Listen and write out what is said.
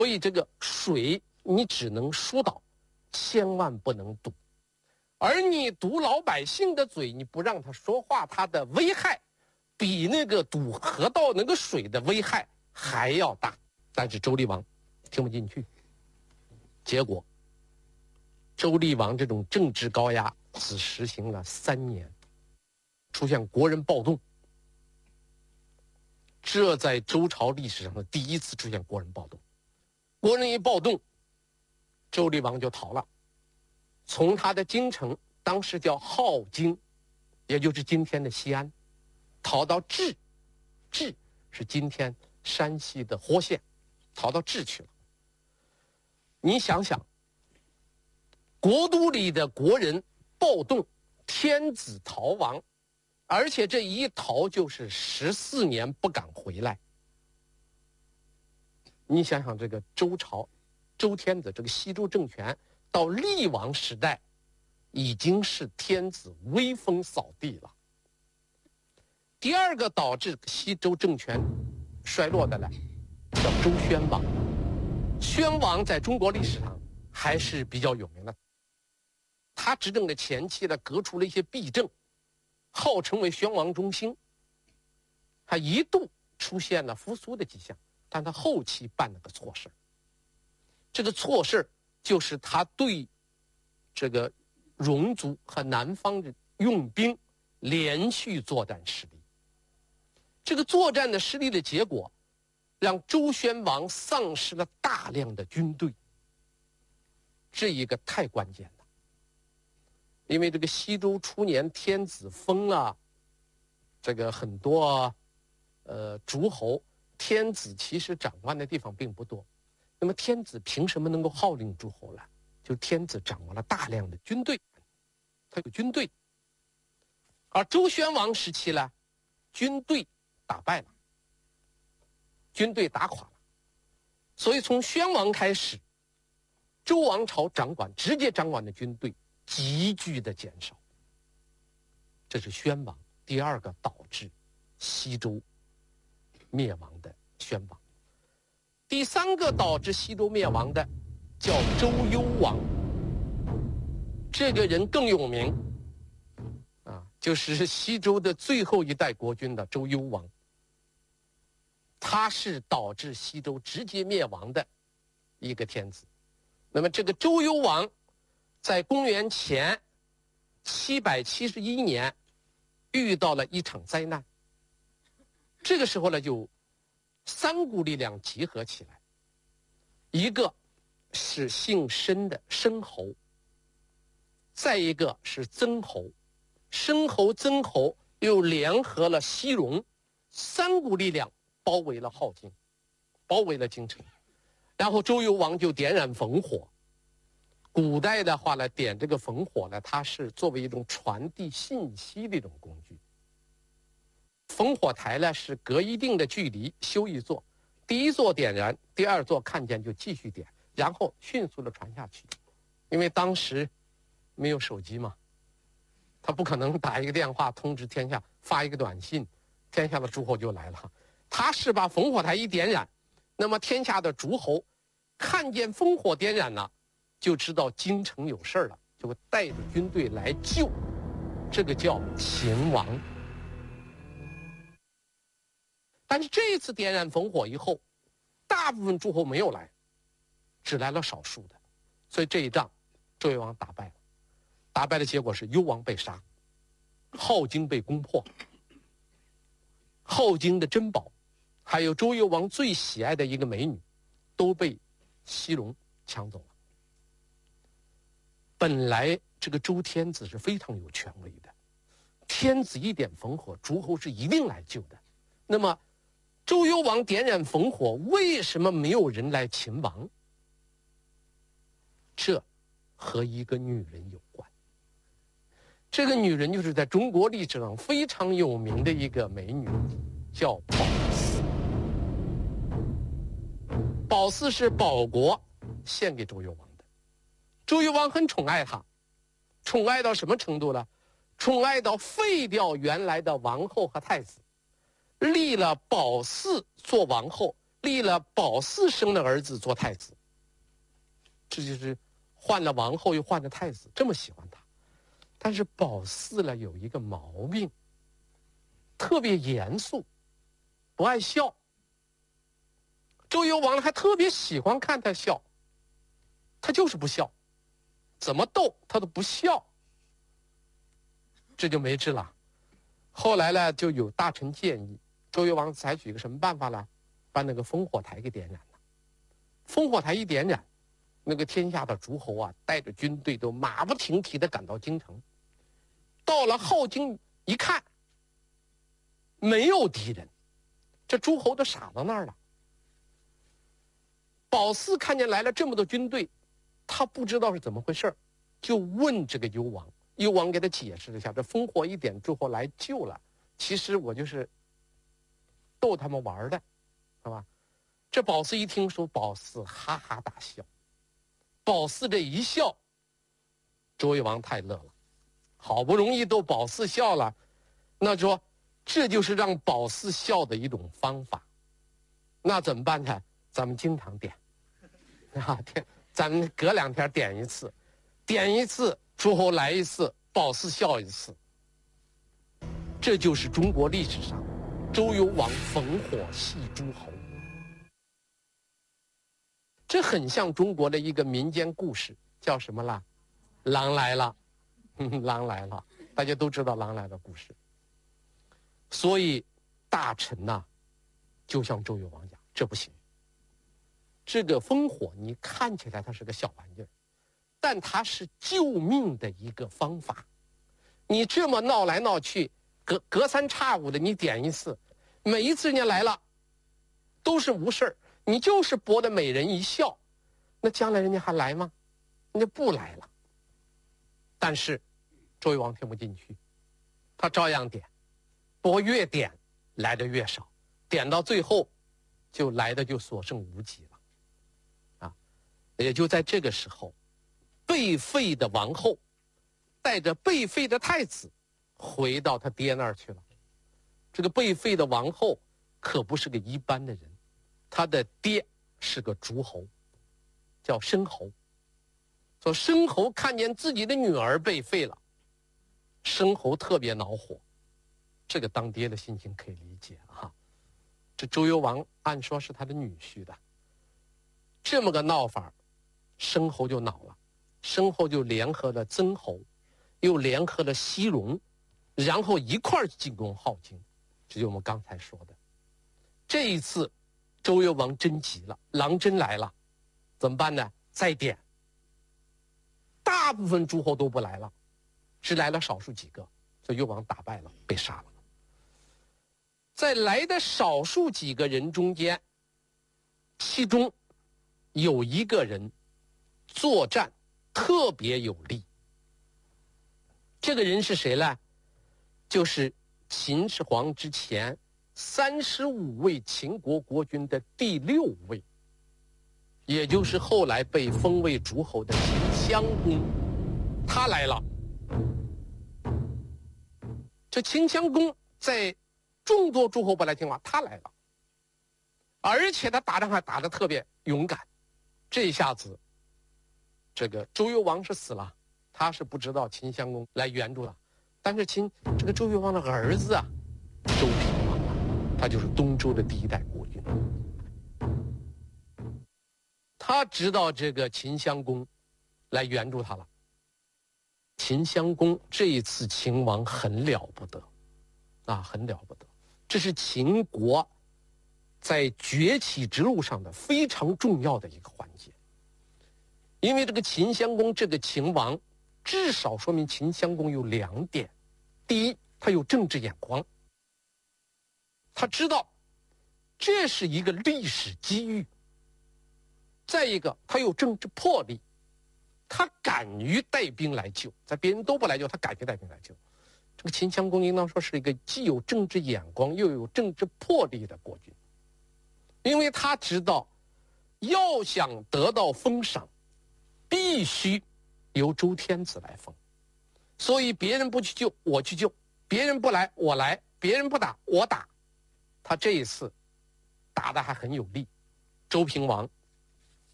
所以这个水你只能疏导，千万不能堵。而你堵老百姓的嘴，你不让他说话，他的危害比那个堵河道那个水的危害还要大。但是周厉王听不进去，结果周厉王这种政治高压只实行了3年，出现国人暴动。这在周朝历史上的第一次出现国人暴动。国人一暴动，周厉王就逃了，从他的京城，当时叫镐京，也就是今天的西安，逃到治，治是今天山西的霍县，逃到治去了。你想想，国都里的国人暴动，天子逃亡，而且这一逃就是14年不敢回来。你想想，这个周朝，周天子这个西周政权到厉王时代，已经是天子威风扫地了。第二个导致西周政权衰落的呢，叫周宣王。宣王在中国历史上还是比较有名的。他执政的前期呢，革除了一些弊政，号称为宣王中兴，他一度出现了复苏的迹象，但他后期办了个错事。这个错事就是他对这个戎族和南方的用兵连续作战失利。这个作战的失利的结果，让周宣王丧失了大量的军队。这一个太关键了，因为这个西周初年天子封了这个很多诸侯，天子其实掌管的地方并不多。那么天子凭什么能够号令诸侯呢？就是天子掌握了大量的军队，他有军队。而周宣王时期呢，军队打败了，军队打垮了，所以从宣王开始，周王朝直接掌管的军队急剧的减少。这是宣王第二个导致西周灭亡的宣王。第三个导致西周灭亡的叫周幽王。这个人更有名就是西周的最后一代国君的周幽王。他是导致西周直接灭亡的一个天子。那么这个周幽王在公元前771年遇到了一场灾难。这个时候呢，就3股力量集合起来，一个是姓申的申侯，再一个是曾侯，申侯、曾侯又联合了西戎，3股力量包围了镐京，包围了京城。然后周幽王就点燃烽火。古代的话呢，点这个烽火呢，它是作为一种传递信息的一种工具。烽火台呢是隔一定的距离修一座，第一座点燃，第二座看见就继续点，然后迅速的传下去。因为当时没有手机嘛，他不可能打一个电话通知天下，发一个短信，天下的诸侯就来了。他是把烽火台一点燃，那么天下的诸侯看见烽火点燃了，就知道京城有事了，就会带着军队来救。这个叫秦王。但是这一次点燃烽火以后，大部分诸侯没有来，只来了少数的，所以这一仗周幽王打败了。打败的结果是幽王被杀，镐京被攻破，镐京的珍宝还有周幽王最喜爱的一个美女都被西戎抢走了。本来这个周天子是非常有权威的，天子一点烽火，诸侯是一定来救的。那么周幽王点燃烽火，为什么没有人来擒王？这和一个女人有关。这个女人就是在中国历史上非常有名的一个美女，叫褒姒。褒姒是保国献给周幽王的，周幽王很宠爱她，宠爱到什么程度呢？宠爱到废掉原来的王后和太子，立了褒姒做王后， 立了保嗣生的儿子做太子，这就是换了王后又换了太子，这么喜欢他。但是保嗣了有一个毛病，特别严肃，不爱笑。周幽王还特别喜欢看他笑，他就是不笑，怎么逗他都不笑，这就没治了。后来呢，就有大臣建议周幽王采取一个什么办法呢？把那个烽火台给点燃了。烽火台一点燃，那个天下的诸侯啊，带着军队都马不停蹄地赶到京城。到了镐京一看，没有敌人，这诸侯都傻到那儿了。保嗣看见来了这么多军队，他不知道是怎么回事，就问这个幽王。幽王给他解释了一下，这烽火一点，诸侯来救了，其实我就是逗他们玩的，是吧？这保嗣一听说，保嗣哈哈大笑。保嗣这一笑，周幽王太乐了，好不容易逗保嗣笑了，那说这就是让保嗣笑的一种方法。那怎么办呢？咱们经常点啊，咱们隔2天点一次，点一次诸侯来一次，保嗣笑一次。这就是中国历史上周幽王烽火戏诸侯。这很像中国的一个民间故事，叫什么啦？狼来了，狼来了，大家都知道狼来的故事。所以大臣呐，就像周幽王讲，这不行。这个烽火你看起来它是个小玩意儿，但它是救命的一个方法。你这么闹来闹去，隔三差五的你点一次，每一次人家来了都是无事儿，你就是博得美人一笑，那将来人家还来吗？人家不来了。但是周幽王听不进去，他照样点，不过越点来的越少，点到最后就来的就所剩无几了。也就在这个时候，被废的王后带着被废的太子回到他爹那儿去了。这个被废的王后可不是个一般的人，他的爹是个诸侯，叫申侯。说申侯看见自己的女儿被废了，申侯特别恼火。这个当爹的心情可以理解啊。这周幽王按说是他的女婿的，这么个闹法，申侯就恼了。申侯就联合了曾侯，又联合了西戎，然后一块儿进攻镐京。这就是我们刚才说的。这一次周幽王真急了，狼真来了，怎么办呢？再点，大部分诸侯都不来了，只来了少数几个，所以幽王打败了，被杀了。在来的少数几个人中间，其中有一个人作战特别有力。这个人是谁呢？就是秦始皇之前35位秦国国君的第6位，也就是后来被封为诸侯的秦襄公。他来了。这秦襄公在众多诸侯不来听话，他来了，而且他打仗还打得特别勇敢。这一下子，这个周幽王是死了，他是不知道秦襄公来援助了。但是这个周幽王的儿子啊，周平王啊，他就是东周的第1代国君。他知道这个秦襄公来援助他了。秦襄公这一次秦王很了不得啊，很了不得。这是秦国在崛起之路上的非常重要的一个环节。因为这个秦襄公这个秦王，至少说明秦襄公有2点。第一，他有政治眼光，他知道这是一个历史机遇。再一个，他有政治魄力，他敢于带兵来救，在别人都不来救，他敢于带兵来救。这个秦襄公应当说是一个既有政治眼光又有政治魄力的国君，因为他知道要想得到封赏，必须由周天子来封。所以别人不去救，我去救；别人不来，我来；别人不打，我打。他这一次打得还很有力。 周平王